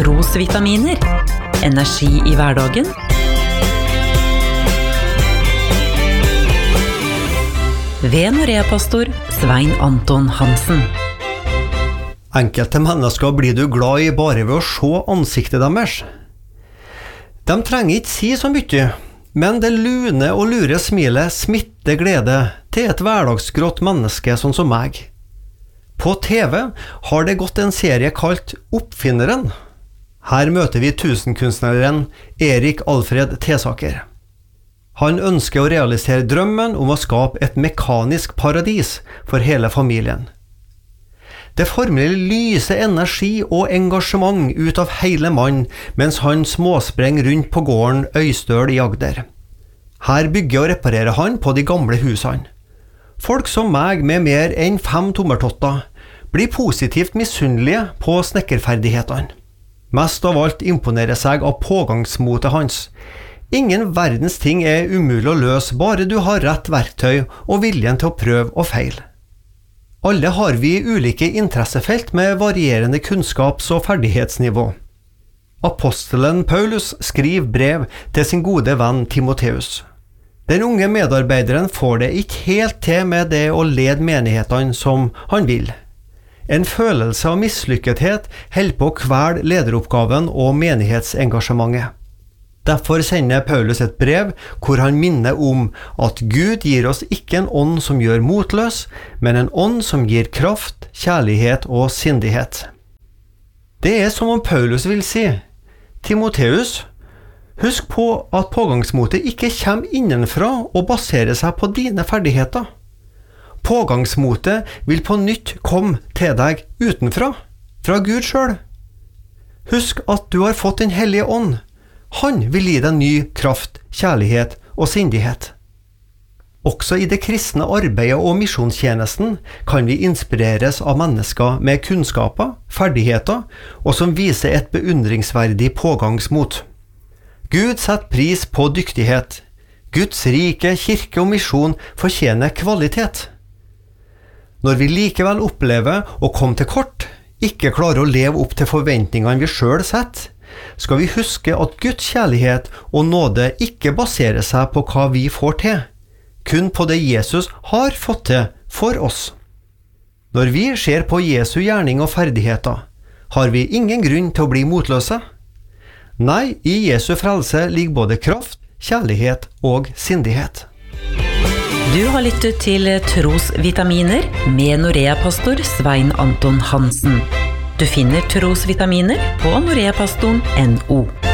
Trosvitaminer. Energi i hverdagen. Ved Norea-pastor Svein Anton Hansen. Enkelte mennesker blir du glad i bare ved å se ansiktet deres. De trenger ikke si så mye, men det lune og lure smilet smitter glede til et hverdagsgrått menneske sånn som meg. På TV har det gått en serie kalt Oppfinneren. Her møter vi tusenkunstneren Erik Alfred Tesaker. Han ønsker å realisere drømmen om å skape et mekanisk paradis for hele familien. Det formelig lyser energi og engasjement ut av hele mannen mens han småsprenger rundt på gården Øystøl i Agder. Her bygger og reparerer han på de gamle husene. Folk som meg med mer enn 5 tommeltotter blir positivt misunnelige på snekkerferdighetene. Mest av alt imponerer seg av pågangsmotet hans. Ingen verdens ting er umulig å løse bare du har rett verktøy og viljen til å prøve og feile. Alle har vi ulike interessefelt med varierende kunnskaps- og ferdighetsnivå. Apostelen Paulus skriver brev til sin gode venn Timoteus. Den unge medarbeideren får det ikke helt til med det å lede menighetene som han vil. En følelse av mislykkethet holder på å kvele lederoppgaven og menighetsengasjementet. Derfor sender Paulus et brev hvor han minner om at Gud gir oss ikke en ånd som gjør motløs, men en ånd som gir kraft, kjærlighet og sindighet. Det er som om Paulus vil si, Timoteus, husk på at pågangsmotet ikke kommer innenfra og baserer seg på dine ferdigheter. Pågangsmotet vil på nytt komme til deg utenfra, fra Gud selv. Husk at du har fått den hellige ånd. Han vil gi deg ny kraft, kjærlighet og sindighet. Også i det kristne arbeidet og misjonstjenesten kan vi inspireres av mennesker med kunnskaper, ferdigheter og som viser et beundringsverdig pågangsmot. Gud setter pris på dyktighet. Guds rike, kirke og misjon fortjener kvalitet. Når vi likevel opplever å komme til kort, ikke klarer å leve opp til forventningene vi selv setter, skal vi huske at Guds kjærlighet og nåde ikke baserer seg på hva vi får til, kun på det Jesus har fått til for oss. Når vi ser på Jesu gjerning og ferdigheter, har vi ingen grunn til å bli motløse. Nei, i Jesu frelse ligger både kraft, kjærlighet og sindighet. Du har lyttet til Trosvitaminer med Norea-pastor Svein Anton Hansen. Du finner Trosvitaminer på noreapastoren.no.